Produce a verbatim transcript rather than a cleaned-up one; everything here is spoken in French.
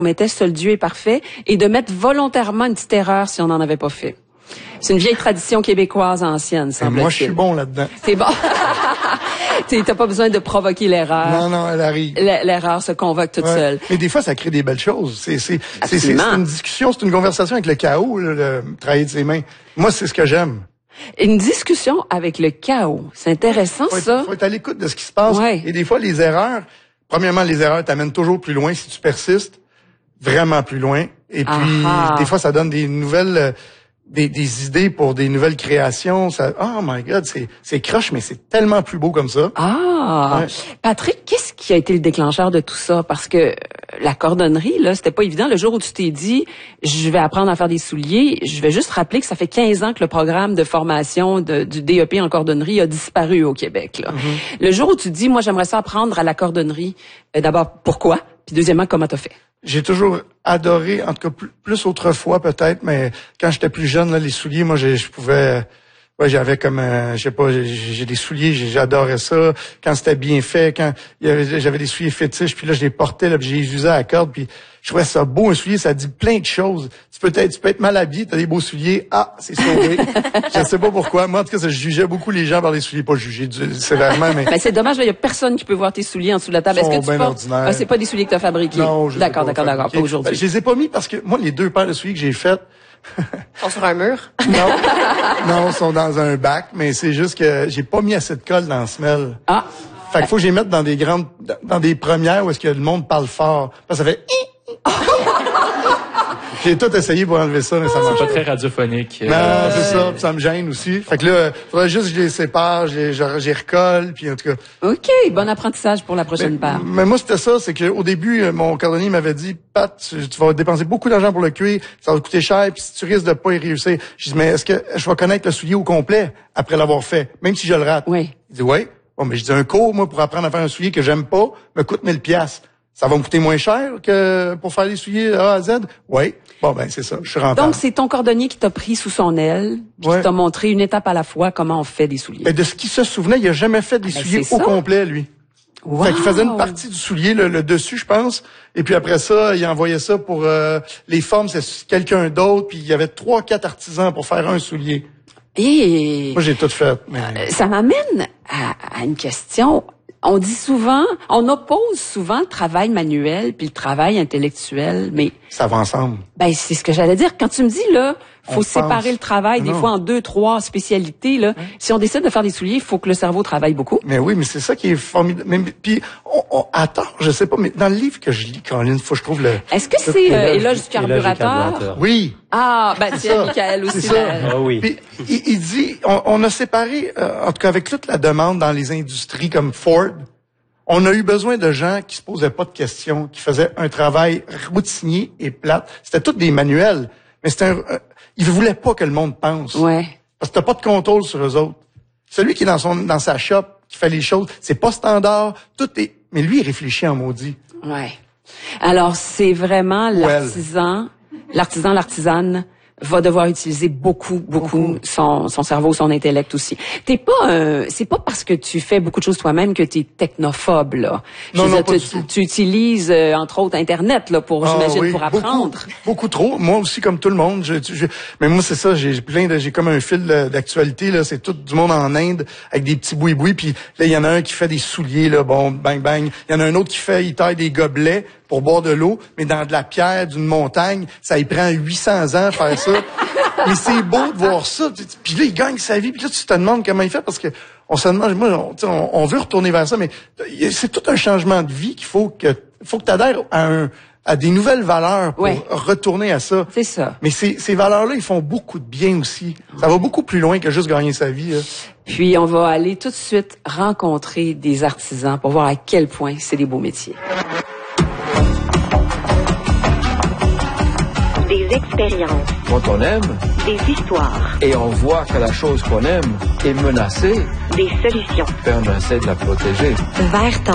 mettait seul Dieu est parfait et de mettre volontairement une petite erreur si on n'en avait pas fait. C'est une vieille tradition québécoise ancienne, semble-t-il. Moi, je suis bon là-dedans. C'est bon. T'as pas besoin de provoquer l'erreur. Non, non, elle arrive. L'erreur se convoque toute ouais. seule. Mais des fois, ça crée des belles choses. C'est, c'est, c'est, c'est une discussion, c'est une conversation avec le chaos, là, le travail de ses mains. Moi, c'est ce que j'aime. Une discussion avec le chaos. C'est intéressant, faut ça. Il faut être à l'écoute de ce qui se passe. Ouais. Et des fois, les erreurs, premièrement, les erreurs t'amènent toujours plus loin si tu persistes, vraiment plus loin. Et puis, Aha. des fois, ça donne des nouvelles... Des, des idées pour des nouvelles créations. Ça, oh my God, c'est, c'est croche, mais c'est tellement plus beau comme ça. Ah, ouais. Patrick, qu'est-ce qui a été le déclencheur de tout ça? Parce que la cordonnerie, là, c'était pas évident. Le jour où tu t'es dit, je vais apprendre à faire des souliers, je vais juste rappeler que ça fait quinze ans que le programme de formation de, du D E P en cordonnerie a disparu au Québec. Là. Mm-hmm. Le jour où tu te dis, moi, j'aimerais ça apprendre à la cordonnerie, euh, d'abord, pourquoi? Puis deuxièmement, comment t'as fait? J'ai toujours adoré, en tout cas plus, plus autrefois peut-être, mais quand j'étais plus jeune, là, les souliers, moi, je, je pouvais, ouais, j'avais comme, euh, je sais pas, j'ai, j'ai des souliers, j'adorais ça. Quand c'était bien fait, quand il y avait, j'avais des souliers fétiches, puis là, je les portais, là, puis je les usais à la corde, puis je trouvais ça beau, un soulier, ça dit plein de choses. Tu peux être, tu peux être mal habillé, t'as des beaux souliers, ah, c'est sauvé. Je sais pas pourquoi. Moi, en tout cas, ça, je jugeais beaucoup les gens par les souliers, pas juger sévèrement, mais. Ben, c'est dommage, il y a personne qui peut voir tes souliers en dessous de la table. Est-ce que tu portes? Ah, c'est pas des souliers que t'as fabriqués? Non, je D'accord, d'accord, d'accord, pas aujourd'hui. Ben, je les ai pas mis parce que, moi, les deux paires de souliers que j'ai faites, sont sur un mur? Non, non, ils sont dans un bac, mais c'est juste que j'ai pas mis assez de colle dans la semelle. Ah. Fait qu'il faut que je les mette dans des grandes, dans des premières où est-ce que le monde parle fort. Parce que ça fait... J'ai tout essayé pour enlever ça, mais ça marche pas. C'est pas très radiophonique. Non, euh... c'est ça, ça me gêne aussi. Fait que là, faudrait juste que je les sépare, je les, je, je les recolle, puis en tout cas... OK, bon apprentissage pour la prochaine mais, paire. Mais moi, c'était ça, c'est qu'au début, mon cordonnier m'avait dit, Pat, tu, tu vas dépenser beaucoup d'argent pour le cuir, ça va te coûter cher, puis si tu risques de pas y réussir. Je dis, mais est-ce que je vais connaître le soulier au complet après l'avoir fait, même si je le rate? Oui. Il dit, oui. Bon, mais je dis, un cours, moi, pour apprendre à faire un soulier que j'aime pas, me coûte mille piastres. Ça va me coûter moins cher que pour faire les souliers de A à Z? Oui. Bon, ben, c'est ça. Je suis rentable. Donc, c'est ton cordonnier qui t'a pris sous son aile, qui ouais. t'a montré une étape à la fois comment on fait des souliers. Ben, de ce qu'il se souvenait, il a jamais fait des ah, ben, souliers au complet, lui. Wow. Fait qu'il faisait une partie du soulier, le, le dessus, je pense. Et puis après ça, il envoyait ça pour euh, les formes, c'est quelqu'un d'autre. Puis il y avait trois, quatre artisans pour faire un soulier. Et moi, j'ai tout fait. Mais... Euh, ça m'amène à, à une question. On dit souvent, on oppose souvent le travail manuel puis le travail intellectuel, mais ça va ensemble. Ben c'est ce que j'allais dire. Quand tu me dis là, faut on séparer pense. le travail non. des fois en deux, trois spécialités là. Hein? Si on décide de faire des souliers, il faut que le cerveau travaille beaucoup. Mais oui, mais c'est ça qui est formidable. Mais puis on, on attends, je sais pas, mais dans le livre que je lis, Caroline, faut que je trouve le. Est-ce que c'est euh, Éloge du carburateur? Oui. Ah, ben c'est Michael aussi. C'est ça. Ah oui. Puis, il, il dit, on, on a séparé, euh, en tout cas avec toute la demande dans les industries comme Ford. On a eu besoin de gens qui se posaient pas de questions, qui faisaient un travail routinier et plate. C'était tous des manuels, mais c'était un, euh, ils voulaient pas que le monde pense. Ouais. Parce que t'as pas de contrôle sur eux autres. Celui qui est dans son dans sa shop, qui fait les choses, c'est pas standard, tout est. Mais lui, il réfléchit en maudit. Ouais. Alors c'est vraiment l'artisan, l'artisan, l'artisane va devoir utiliser beaucoup, beaucoup, beaucoup. son son cerveau, son intellect aussi. T'es pas un, c'est pas parce que tu fais beaucoup de choses toi-même que t'es technophobe là. Non, non, dire, pas tu, du tout. tu utilises euh, entre autres Internet là pour, ah, j'imagine, oui, pour apprendre. Beaucoup, beaucoup trop. Moi aussi, comme tout le monde. Je, je, mais moi, c'est ça. J'ai plein de, j'ai comme un fil d'actualité là. C'est tout du monde en Inde avec des petits boui-boui. Puis là, il y en a un qui fait des souliers là. Bon, bang bang. Il y en a un autre qui fait, il taille des gobelets pour boire de l'eau, mais dans de la pierre d'une montagne. Ça y prend huit cents ans à faire ça. Mais c'est beau de voir ça. Puis là, il gagne sa vie. Puis là, tu te demandes comment il fait parce que on se demande, moi, on, on, on veut retourner vers ça, mais c'est tout un changement de vie qu'il faut que, faut que tu adhères à un, à des nouvelles valeurs pour ouais. retourner à ça. C'est ça. Mais ces, ces valeurs-là, ils font beaucoup de bien aussi. Ça va beaucoup plus loin que juste gagner sa vie. Là. Puis, on va aller tout de suite rencontrer des artisans pour voir à quel point c'est des beaux métiers. Des expériences. Quand on aime. Des histoires. Et on voit que la chose qu'on aime est menacée. Des solutions. Faire un essai de la protéger. Vers